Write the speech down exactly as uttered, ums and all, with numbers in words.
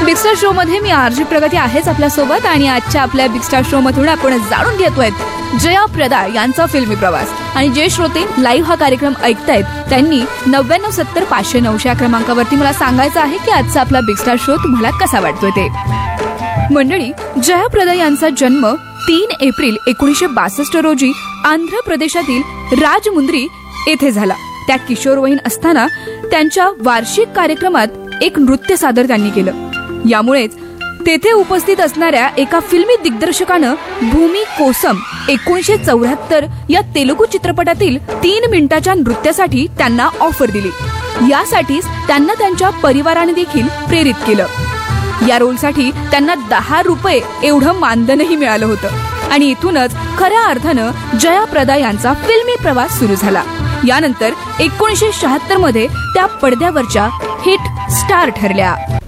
Big star show मध्ये मी RG प्रगती आहेच आपल्यासोबत आणि आजच्या आपल्या बिग स्टार शो मधून आपण जाणून घेतोय जया प्रदा यांचा फिल्मी प्रवास. आणि जे श्रोते लाईव्ह हा कार्यक्रम ऐकतायत त्यांनी नव्याण्णव सत्तर पाचशे नऊशे या क्रमांकावरती मला सांगायचं आहे की आजचा आपला बिग स्टार शो तुम्हाला कसा वाटतोय ते. मंडळी, जया प्रदा यांचा जन्म तीन एप्रिल एकोणीसशे बासष्ट रोजी आंध्र प्रदेशातील राजमुंद्री येथे झाला. त्या किशोरवयीन असताना त्यांच्या वार्षिक कार्यक्रमात एक नृत्य सादर त्यांनी केलं. यामुळेच तेथे उपस्थित असणाऱ्या एका फिल्मी दिग्दर्शकानं भूमी कोसम एकोणीसशे चौऱ्याहत्तर या तेलुगू चित्रपटातील तीन मिनिटाच्या नृत्यासाठी त्यांना ऑफर दिली. यासाठीच त्यांना त्यांच्या परिवाराने देखील प्रेरित केलं. या रोलसाठी त्यांना दहा रुपये एवढं मानधनही मिळालं होतं आणि इथूनच खऱ्या अर्थानं जया प्रदा यांचा फिल्मी प्रवास सुरू झाला. यानंतर एकोणीसशे शहात्तर मध्ये त्या पडद्यावरच्या हिट स्टार ठरल्या.